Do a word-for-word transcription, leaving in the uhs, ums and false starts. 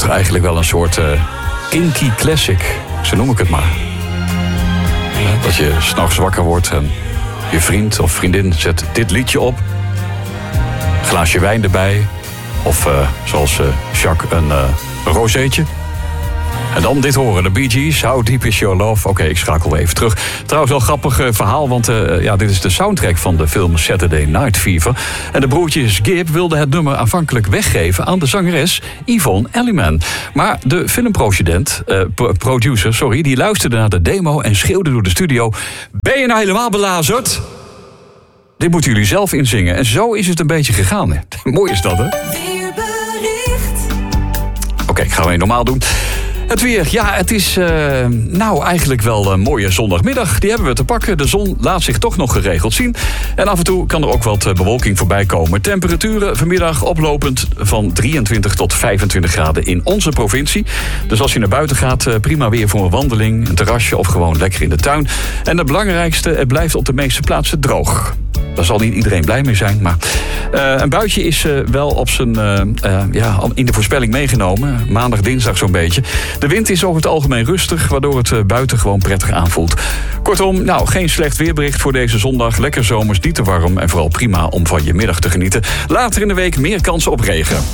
toch eigenlijk wel een soort uh, kinky classic. Zo noem ik het maar. Ja, dat je 's nachts wakker wordt en je vriend of vriendin zet dit liedje op. Een glaasje wijn erbij. Of uh, zoals uh, Jacques een, uh, een rozeetje. En dan dit horen, de Bee Gees, How Deep Is Your Love. Oké, okay, ik schakel even terug. Trouwens wel een grappig uh, verhaal, want uh, ja, dit is de soundtrack van de film Saturday Night Fever. En de broertjes Gibb wilden het nummer aanvankelijk weggeven aan de zangeres Yvonne Elliman. Maar de filmproducent, uh, pro- producer, sorry, die luisterde naar de demo en schreeuwde door de studio: ben je nou helemaal belazerd? Dit moeten jullie zelf inzingen. En zo is het een beetje gegaan. Hè? Mooi is dat, hè? Oké, okay, ik ga weer normaal doen. Het weer, ja, het is uh, nou eigenlijk wel een mooie zondagmiddag. Die hebben we te pakken. De zon laat zich toch nog geregeld zien. En af en toe kan er ook wat bewolking voorbij komen. Temperaturen vanmiddag oplopend van drieëntwintig tot vijfentwintig graden in onze provincie. Dus als je naar buiten gaat, prima weer voor een wandeling, een terrasje of gewoon lekker in de tuin. En het belangrijkste, het blijft op de meeste plaatsen droog. Daar zal niet iedereen blij mee zijn. Maar uh, een buitje is uh, wel op zijn, uh, uh, ja, in de voorspelling meegenomen. Maandag, dinsdag zo'n beetje. De wind is over het algemeen rustig, waardoor het uh, buiten gewoon prettig aanvoelt. Kortom, nou, geen slecht weerbericht voor deze zondag. Lekker zomers, niet te warm en vooral prima om van je middag te genieten. Later in de week meer kans op regen.